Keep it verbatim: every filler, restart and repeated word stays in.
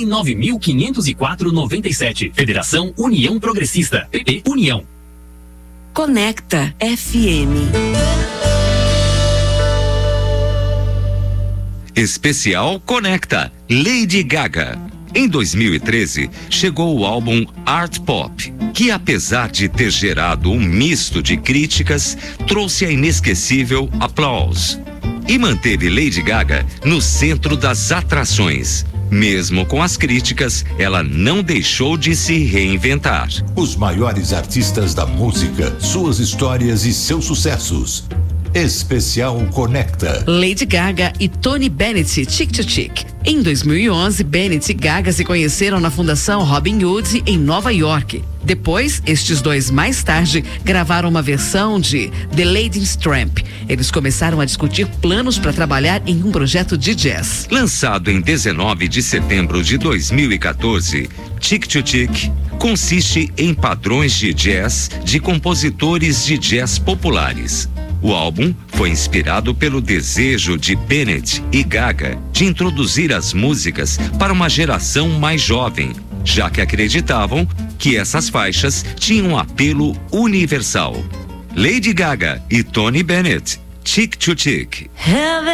nove mil quinhentos e quatro, noventa e sete. Federação União Progressista. P P União. Conecta F M. Especial Conecta Lady Gaga. Em dois mil e treze, chegou o álbum Art Pop, que apesar de ter gerado um misto de críticas, trouxe a inesquecível Applause e manteve Lady Gaga no centro das atrações. Mesmo com as críticas, ela não deixou de se reinventar. Os maiores artistas da música, suas histórias e seus sucessos. Especial Conecta. Lady Gaga e Tony Bennett, Chick to Chick. Em dois mil e onze, Bennett e Gaga se conheceram na Fundação Robin Hood em Nova York. Depois, estes dois mais tarde gravaram uma versão de The Lady's Tramp. Eles começaram a discutir planos para trabalhar em um projeto de jazz. Lançado em dezenove de setembro de dois mil e quatorze, Chick to Chick consiste em padrões de jazz de compositores de jazz populares. O álbum foi inspirado pelo desejo de Bennett e Gaga de introduzir as músicas para uma geração mais jovem, já que acreditavam que essas faixas tinham apelo universal. Lady Gaga e Tony Bennett, Chick to Chick. Heaven